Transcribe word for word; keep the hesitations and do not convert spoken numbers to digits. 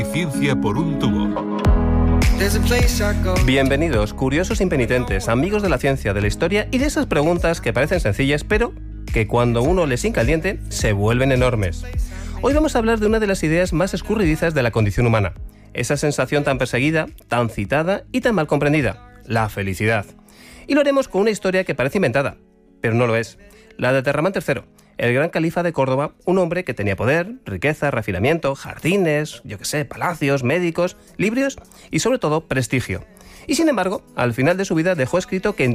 Ciencia por un tubo. Bienvenidos, curiosos impenitentes, amigos de la ciencia, de la historia y de esas preguntas que parecen sencillas, pero que cuando uno les hinca el diente, se vuelven enormes. Hoy vamos a hablar de una de las ideas más escurridizas de la condición humana. Esa sensación tan perseguida, tan citada y tan mal comprendida, la felicidad. Y lo haremos con una historia que parece inventada, pero no lo es. La de Terramán tercero, el gran califa de Córdoba, un hombre que tenía poder, riqueza, refinamiento, jardines, yo qué sé, palacios, médicos, librios y sobre todo prestigio. Y sin embargo, al final de su vida dejó escrito que